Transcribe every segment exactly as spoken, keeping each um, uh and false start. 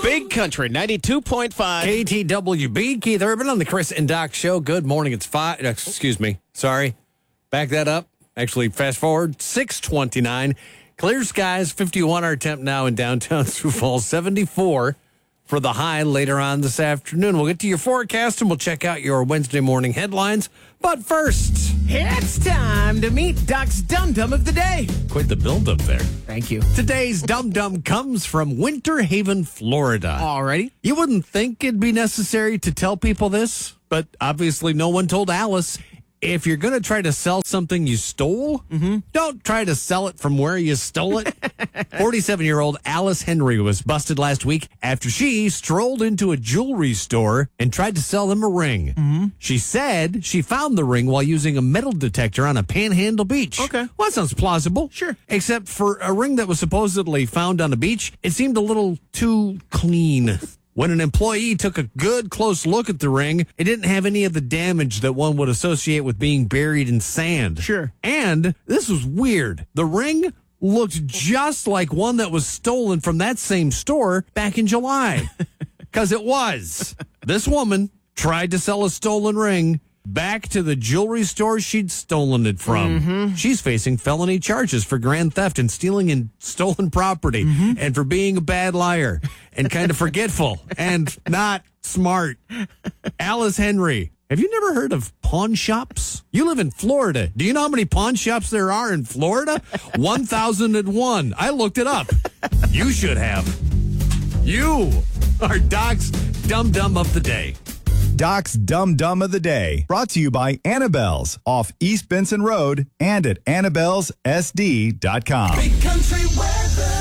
Big Country ninety-two point five. K T W B, Keith Urban on the Chris and Doc Show. Good morning. It's five. Excuse me. Sorry. Back that up. Actually, fast forward. six twenty-nine. Clear skies. fifty-one our temp now in downtown Sioux Falls. seventy-four for the high later on this afternoon. We'll get to your forecast and we'll check out your Wednesday morning headlines. But first, It's time to meet Doc's Dum Dum of the Day. quit the build-up there. Thank you. Today's Dum Dum comes from Winter Haven, Florida. Alrighty. You wouldn't think it'd be necessary to tell people this, but obviously no one told Alice. If you're going to try to sell something you stole, mm-hmm. don't try to sell it from where you stole it. forty-seven-year-old Alice Henry was busted last week after she strolled into a jewelry store and tried to sell them a ring. Mm-hmm. She said she found the ring while using a metal detector on a Panhandle beach. Okay. Well, that sounds plausible. Sure. Except for a ring that was supposedly found on a beach, it seemed a little too clean. When an employee took a good close look at the ring, it didn't have any of the damage that one would associate with being buried in sand. Sure. And this was weird. The ring looked just like one that was stolen from that same store back in July. Because it was. This woman tried to sell a stolen ring back to the jewelry store she'd stolen it from. Mm-hmm. She's facing felony charges for grand theft and stealing in stolen property, mm-hmm. and for being a bad liar and kind of forgetful and not smart. Alice Henry, have you never heard of pawn shops? You live in Florida. Do you know how many pawn shops there are in Florida? one thousand one. I looked it up. You should have. You are Doc's Dum Dum of the Day. Doc's Dum Dum of the Day, brought to you by Annabelle's off East Benson Road and at annabelles s d dot com. Big country weather.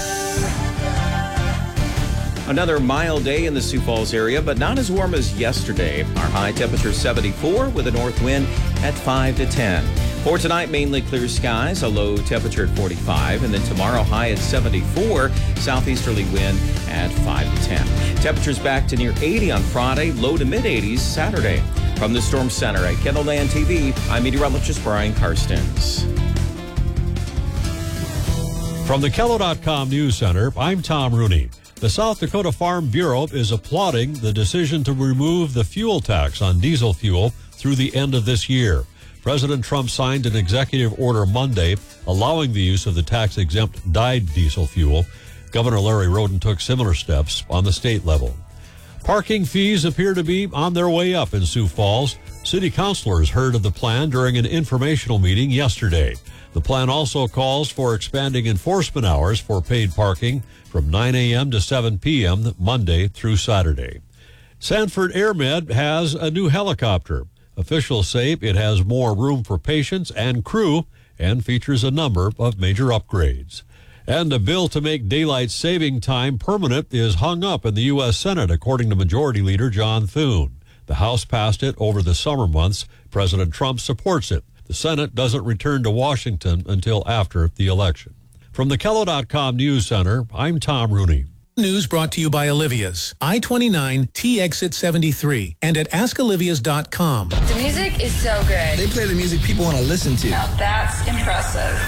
Another mild day in the Sioux Falls area, but not as warm as yesterday. Our high temperature seventy-four with a north wind at five to ten. For tonight, mainly clear skies, a low temperature at forty-five, and then tomorrow high at seventy-four, southeasterly wind at five to ten. Temperatures back to near eighty on Friday, low to mid eighties Saturday. From the Storm Center at Kendallland T V, I'm meteorologist Brian Karstens. From the Kello dot com News Center, I'm Tom Rooney. The South Dakota Farm Bureau is applauding the decision to remove the fuel tax on diesel fuel through the end of this year. President Trump signed an executive order Monday allowing the use of the tax-exempt dyed diesel fuel. Governor Larry Roden took similar steps on the state level. Parking fees appear to be on their way up in Sioux Falls. City councilors heard of the plan during an informational meeting yesterday. The plan also calls for expanding enforcement hours for paid parking from nine a.m. to seven p.m. Monday through Saturday. Sanford AirMed has a new helicopter. Officials say it has more room for patients and crew and features a number of major upgrades. And a bill to make daylight saving time permanent is hung up in the U S Senate, according to Majority Leader John Thune. The House passed it over the summer months. President Trump supports it. The Senate doesn't return to Washington until after the election. From the Kello dot com News Center, I'm Tom Rooney. News brought to you by Olivia's, I twenty-nine T Exit seventy-three, and at ask olivias dot com. The music is so good. They play the music people want to listen to. Now that's impressive.